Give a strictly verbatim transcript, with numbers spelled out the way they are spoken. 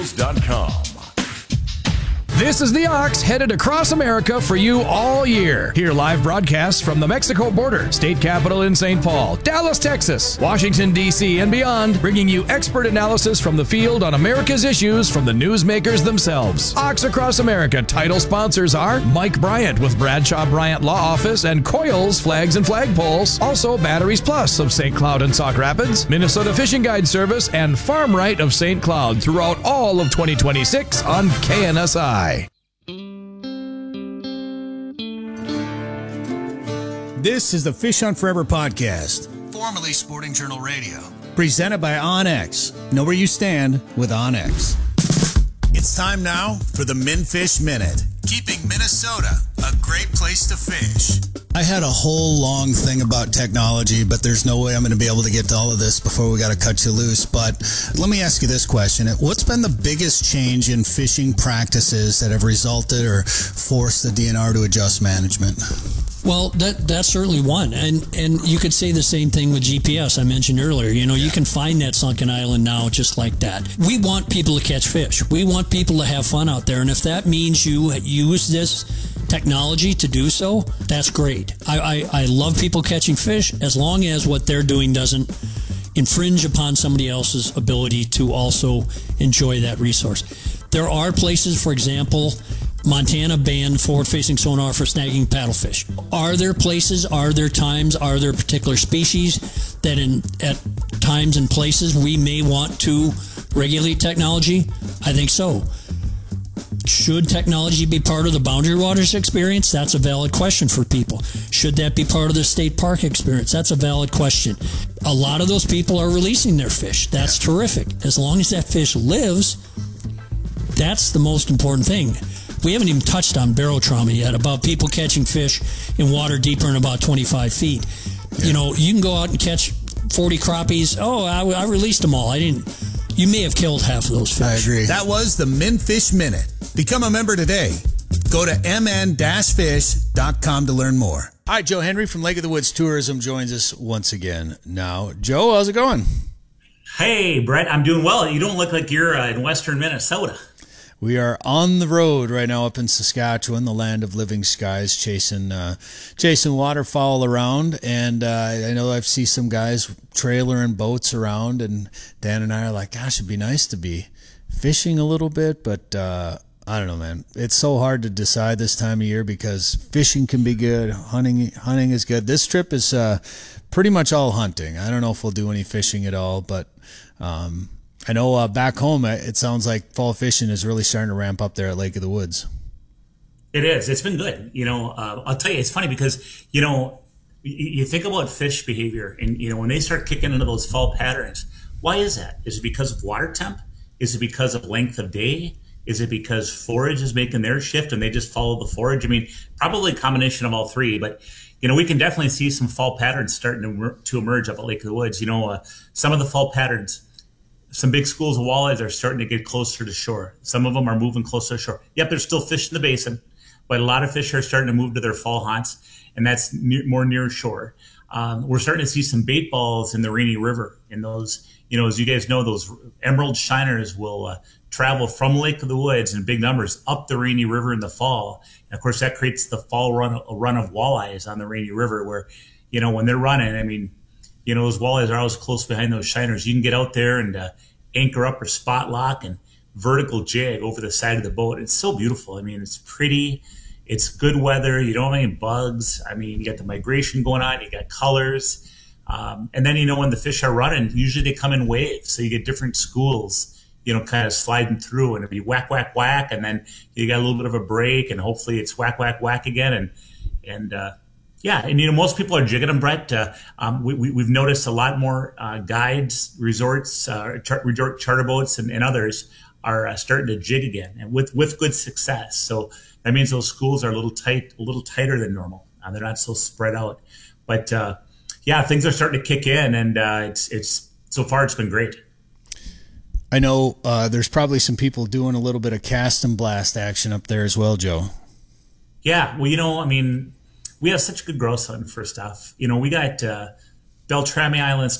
dot com. This is the Ox headed across America for you all year. Hear live broadcasts from the Mexico border, state capital in Saint Paul, Dallas, Texas, Washington, D C, and beyond, bringing you expert analysis from the field on America's issues from the newsmakers themselves. Ox Across America title sponsors are Mike Bryant with Bradshaw Bryant Law Office and Coils Flags and Flagpoles. Also Batteries Plus of Saint Cloud and Sauk Rapids, Minnesota Fishing Guide Service, and Farm Right of Saint Cloud throughout all of twenty twenty-six on K N S I. This is the Fish Hunt Forever podcast, formerly Sporting Journal Radio, presented by OnX. Know where you stand with OnX. It's time now for the Minfish Minute. Keeping Minnesota a great place to fish. I had a whole long thing about technology, but there's no way I'm going to be able to get to all of this before we got to cut you loose. But let me ask you this question. What's been the biggest change in fishing practices that have resulted or forced the D N R to adjust management? Well, that that's certainly one. And and you could say the same thing with G P S I mentioned earlier. You know, yeah. You can find that sunken island now just like that. We want people to catch fish. We want people to have fun out there. And if that means you use this technology to do so, that's great. I, I, I love people catching fish as long as what they're doing doesn't infringe upon somebody else's ability to also enjoy that resource. There are places, for example, Montana banned forward-facing sonar for snagging paddlefish. Are there places, are there times, are there particular species that in at times and places we may want to regulate technology? I think so. Should technology be part of the Boundary Waters experience? That's a valid question for people. Should that be part of the state park experience? That's a valid question. A lot of those people are releasing their fish. That's terrific. As long as that fish lives, that's the most important thing. We haven't even touched on barotrauma yet, about people catching fish in water deeper than about twenty-five feet. Yeah. You know, you can go out and catch forty crappies. Oh, I, I released them all. I didn't. You may have killed half of those fish. I agree. That was the Minfish Minute. Become a member today. Go to m n dash fish dot com to learn more. All right, Joe Henry from Lake of the Woods Tourism joins us once again now. Joe, how's it going? Hey, Brett, I'm doing well. You don't look like you're uh, in western Minnesota. We are on the road right now up in Saskatchewan, the land of living skies, chasing uh, chasing waterfowl around. And uh, I know I've seen some guys trailering boats around, and Dan and I are like, gosh, it'd be nice to be fishing a little bit, but uh, I don't know, man. It's so hard to decide this time of year because fishing can be good, hunting hunting is good. This trip is uh, pretty much all hunting. I don't know if we'll do any fishing at all, but um, I know uh, back home it sounds like fall fishing is really starting to ramp up there at Lake of the Woods. It is. It's been good. You know, uh, I'll tell you, it's funny because, you know, you think about fish behavior and, you know, when they start kicking into those fall patterns, why is that? Is it because of water temp? Is it because of length of day? Is it because forage is making their shift and they just follow the forage? I mean, probably a combination of all three, but, you know, we can definitely see some fall patterns starting to, to emerge up at Lake of the Woods. You know, uh, some of the fall patterns, some big schools of walleyes are starting to get closer to shore. Some of them are moving closer to shore. Yep, there's still fish in the basin, but a lot of fish are starting to move to their fall haunts, and that's near, more near shore. Um, we're starting to see some bait balls in the Rainy River. And those, you know, as you guys know, those emerald shiners will uh, travel from Lake of the Woods in big numbers up the Rainy River in the fall. And of course, that creates the fall run, a run of walleyes on the Rainy River where, you know, when they're running, I mean, you know, those walleyes are always close behind those shiners. You can get out there and uh, anchor up or spot lock and vertical jig over the side of the boat. It's so beautiful. I mean, it's pretty. It's good weather. You don't have any bugs. I mean, you got the migration going on. You got colors. Um, and then, you know, when the fish are running, usually they come in waves. So you get different schools, you know, kind of sliding through, and it'll be whack, whack, whack. And then you got a little bit of a break, and hopefully it's whack, whack, whack again. And, and, uh, yeah, and, you know, most people are jigging them, Brett. Uh, um, we, we, we've noticed a lot more uh, guides, resorts, uh, char- resort charter boats, and, and others are uh, starting to jig again, and with, with good success. So that means those schools are a little tight, a little tighter than normal. Uh, they're not so spread out. But uh, yeah, things are starting to kick in, and uh, it's it's so far it's been great. I know uh, there's probably some people doing a little bit of cast and blast action up there as well, Joe. Yeah, well, you know, I mean, we have such good grouse hunting, first off. You know, we got uh, Beltrami Islands